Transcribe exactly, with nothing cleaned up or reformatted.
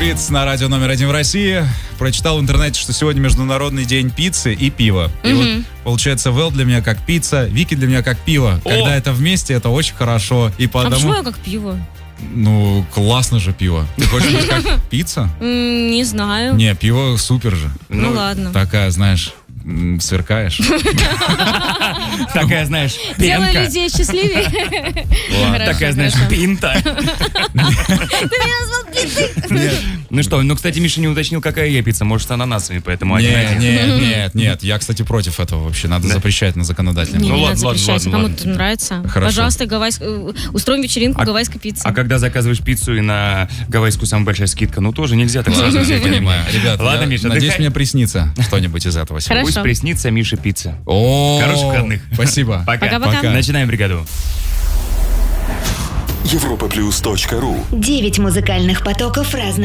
Битс на радио номер один в России. Прочитал в интернете, что сегодня Международный день пиццы и пива. И Мгм. вот получается, Вэл для меня как пицца, Вики для меня как пиво. О! Когда это вместе, это очень хорошо. И по А одному... почему я как пиво? Ну, классно же пиво. Ты хочешь быть как пицца? М, Не знаю. Не, пиво супер же. Ну ладно. Такая, знаешь, м, сверкаешь. Такая, знаешь, Делаю пенка. людей счастливее. Хорошо, Такая, знаешь, хорошо. пинта. Ты меня назвал пиццей. Ну что, ну, кстати, Миша не уточнил, какая я пицца. Может, с ананасами, поэтому один Нет, один. нет, нет, нет. Я, кстати, против этого вообще. Надо Да? запрещать на законодательном. Не, Ну не ладно, надо ладно, запрещать. ладно, Кому-то ладно. нравится. Хорошо. Пожалуйста, гавайск- э, устроим вечеринку А- гавайской пиццы. А когда заказываешь пиццу и на гавайскую самая большая скидка, ну тоже нельзя так сразу взять. Понимаю. Ребят, Ладно, я Миша, надеюсь, отдыхай. мне приснится что-нибудь из этого сегодня. Хорошо. Пусть приснится Мише пицца. О, Хороших выходных. Спасибо. Пока. Пока-пока. Пока. Начинаем бригаду. европа плюс точка ру. Девять музыкальных потоков разных